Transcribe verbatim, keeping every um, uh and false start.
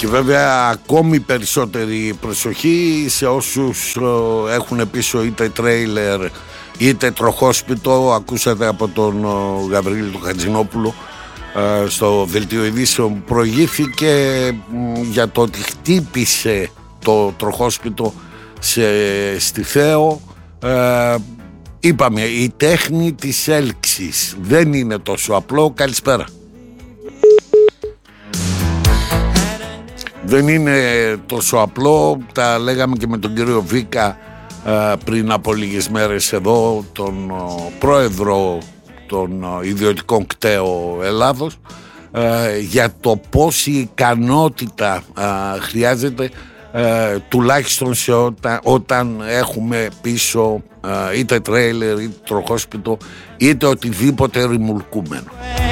Και βέβαια ακόμη περισσότερη προσοχή σε όσους ε, έχουν πίσω είτε τρέιλερ είτε τροχόσπιτο. Ακούσατε από τον ε, Γαβρίλη του Χατζηνόπουλο ε, στο δελτίο ειδήσεων, προηγήθηκε ε, για το ότι χτύπησε το τροχόσπιτο σε, στη Θέο. ε, Είπαμε, η τέχνη της έλξης δεν είναι τόσο απλό. Καλησπέρα. Δεν είναι τόσο απλό. Τα λέγαμε και με τον κύριο Βίκα πριν από λίγες μέρες εδώ, τον πρόεδρο των ιδιωτικών κταίων Ελλάδος, για το πόση ικανότητα χρειάζεται τουλάχιστον σε όταν, όταν έχουμε πίσω είτε τρέιλερ είτε τροχόσπιτο είτε οτιδήποτε ρημουλκούμενο.